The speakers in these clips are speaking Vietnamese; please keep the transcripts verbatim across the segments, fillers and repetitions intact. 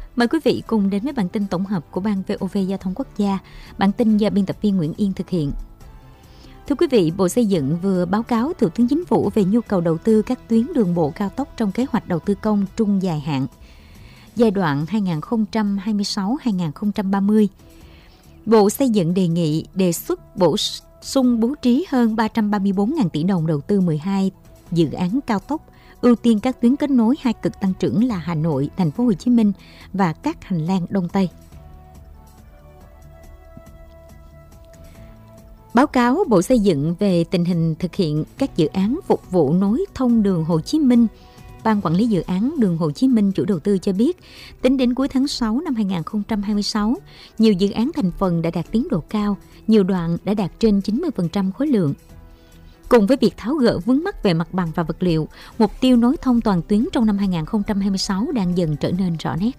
Mời quý vị cùng đến với bản tin tổng hợp của Ban vê o vê Giao thông Quốc gia. Bản tin do biên tập viên Nguyễn Yên thực hiện. Thưa quý vị, Bộ Xây dựng vừa báo cáo Thủ tướng Chính phủ về nhu cầu đầu tư các tuyến đường bộ cao tốc trong kế hoạch đầu tư công trung dài hạn giai đoạn hai nghìn không trăm hai mươi sáu đến hai nghìn không trăm ba mươi. Bộ Xây dựng đề nghị đề xuất bổ sung bố trí hơn ba trăm ba mươi bốn nghìn tỷ đồng đầu tư mười hai dự án cao tốc, ưu tiên các tuyến kết nối hai cực tăng trưởng là Hà Nội, Thành phố Hồ Chí Minh và các hành lang Đông Tây. Báo cáo Bộ Xây dựng về tình hình thực hiện các dự án phục vụ nối thông đường Hồ Chí Minh, Ban Quản lý Dự án Đường Hồ Chí Minh chủ đầu tư cho biết, tính đến cuối tháng sáu năm hai nghìn không trăm hai mươi sáu, nhiều dự án thành phần đã đạt tiến độ cao, nhiều đoạn đã đạt trên chín mươi phần trăm khối lượng. Cùng với việc tháo gỡ vướng mắc về mặt bằng và vật liệu, mục tiêu nối thông toàn tuyến trong năm hai nghìn không trăm hai mươi sáu đang dần trở nên rõ nét.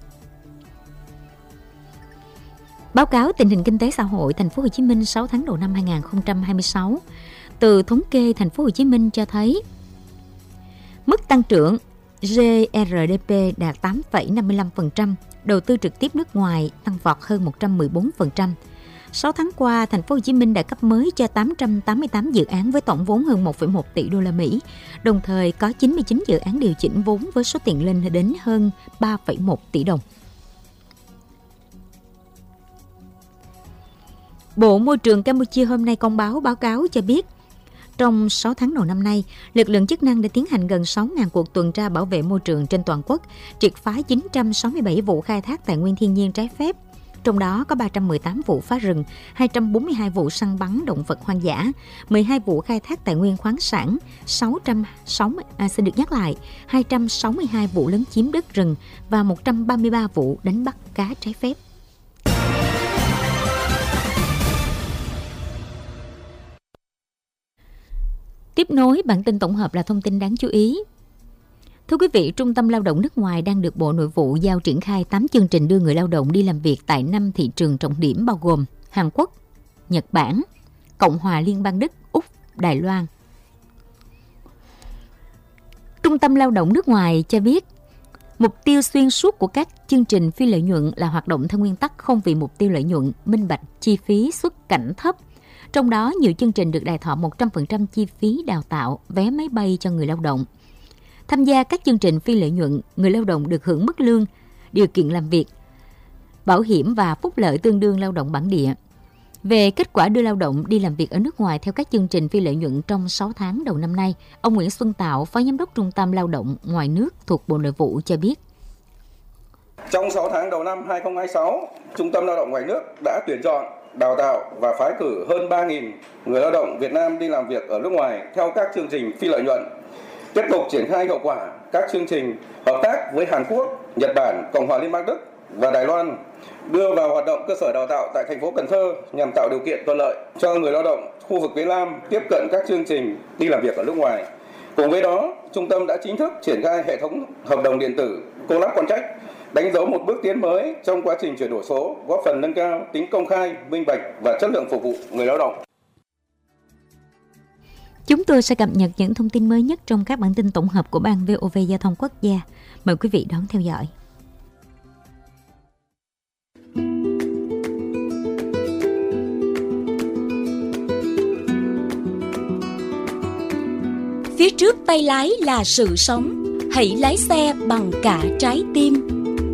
Báo cáo tình hình kinh tế xã hội Thành phố Hồ Chí Minh sáu tháng đầu năm hai nghìn không trăm hai mươi sáu, từ thống kê Thành phố Hồ Chí Minh cho thấy mức tăng trưởng giê rờ đê pê đạt tám phẩy năm mươi lăm phần trăm, đầu tư trực tiếp nước ngoài tăng vọt hơn một trăm mười bốn phần trăm. sáu tháng qua, Thành phố Hồ Chí Minh đã cấp mới cho tám trăm tám mươi tám dự án với tổng vốn hơn một phẩy một tỷ đô la Mỹ, đồng thời có chín mươi chín dự án điều chỉnh vốn với số tiền lên đến hơn ba phẩy một tỷ đồng. Bộ Môi trường Campuchia hôm nay công báo báo cáo cho biết, trong sáu tháng đầu năm nay, lực lượng chức năng đã tiến hành gần sáu nghìn cuộc tuần tra bảo vệ môi trường trên toàn quốc, triệt phá chín trăm sáu mươi bảy vụ khai thác tài nguyên thiên nhiên trái phép. Trong đó có ba trăm mười tám vụ phá rừng, hai trăm bốn mươi hai vụ săn bắn động vật hoang dã, mười hai vụ khai thác tài nguyên khoáng sản, sáu trăm sáu mươi, à, xin được nhắc lại, hai trăm sáu mươi hai vụ lấn chiếm đất rừng và một trăm ba mươi ba vụ đánh bắt cá trái phép. Tiếp nối bản tin tổng hợp là thông tin đáng chú ý. Thưa quý vị, Trung tâm Lao động nước ngoài đang được Bộ Nội vụ giao triển khai tám chương trình đưa người lao động đi làm việc tại năm thị trường trọng điểm bao gồm Hàn Quốc, Nhật Bản, Cộng hòa Liên bang Đức, Úc, Đài Loan. Trung tâm Lao động nước ngoài cho biết, mục tiêu xuyên suốt của các chương trình phi lợi nhuận là hoạt động theo nguyên tắc không vì mục tiêu lợi nhuận, minh bạch, chi phí xuất cảnh thấp. Trong đó, nhiều chương trình được đài thọ một trăm phần trăm chi phí đào tạo, vé máy bay cho người lao động. Tham gia các chương trình phi lợi nhuận, người lao động được hưởng mức lương, điều kiện làm việc, bảo hiểm và phúc lợi tương đương lao động bản địa. Về kết quả đưa lao động đi làm việc ở nước ngoài theo các chương trình phi lợi nhuận trong sáu tháng đầu năm nay, ông Nguyễn Xuân Tạo, Phó Giám đốc Trung tâm Lao động ngoài nước thuộc Bộ Nội vụ cho biết. Trong sáu tháng đầu năm hai nghìn không trăm hai mươi sáu, Trung tâm Lao động ngoài nước đã tuyển chọn, đào tạo và phái cử hơn ba nghìn người lao động Việt Nam đi làm việc ở nước ngoài theo các chương trình phi lợi nhuận. Tiếp tục triển khai hiệu quả các chương trình hợp tác với Hàn Quốc, Nhật Bản, Cộng hòa Liên bang Đức và Đài Loan, đưa vào hoạt động cơ sở đào tạo tại thành phố Cần Thơ nhằm tạo điều kiện thuận lợi cho người lao động khu vực phía Nam tiếp cận các chương trình đi làm việc ở nước ngoài. Cùng với đó, trung tâm đã chính thức triển khai hệ thống hợp đồng điện tử Collab Contract, đánh dấu một bước tiến mới trong quá trình chuyển đổi số, góp phần nâng cao tính công khai, minh bạch và chất lượng phục vụ người lao động. Chúng tôi sẽ cập nhật những thông tin mới nhất trong các bản tin tổng hợp của Ban vê o vê Giao thông Quốc gia. Mời quý vị đón theo dõi. Phía trước tay lái là sự sống, hãy lái xe bằng cả trái tim.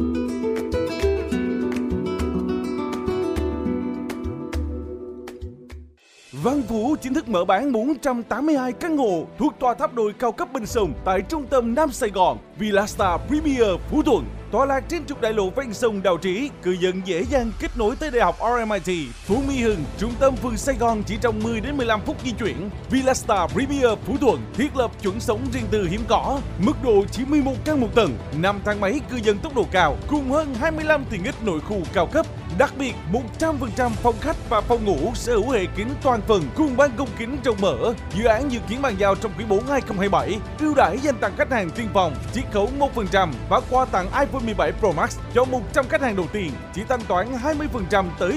Văn Phú chính thức mở bán bốn trăm tám mươi hai căn hộ thuộc tòa tháp đồi cao cấp bên sông tại trung tâm Nam Sài Gòn, Villastar Premier Phú Thuận. Tọa lạc trên trục đại lộ ven sông Đào Trí, cư dân dễ dàng kết nối tới Đại học rờ em i tê. Phú Mỹ Hưng, trung tâm phường Sài Gòn chỉ trong mười đến mười lăm phút di chuyển. Villastar Premier Phú Thuận thiết lập chuẩn sống riêng tư hiếm có, mức độ chỉ mười một căn một tầng, năm thang máy cư dân tốc độ cao, cùng hơn hai mươi lăm tiện ích nội khu cao cấp. Đặc biệt, một trăm phần trăm phòng khách và phòng ngủ sở hữu hệ kính toàn phần cùng ban công kính rộng mở. Dự án dự kiến bàn giao trong quý bốn hai nghìn không trăm hai mươi bảy. Ưu đãi dành tặng khách hàng tiên phòng, chiết khấu một phần trăm và quà tặng iPhone mười bảy Pro Max cho một trăm khách hàng đầu tiên, chỉ thanh toán hai mươi phần trăm tới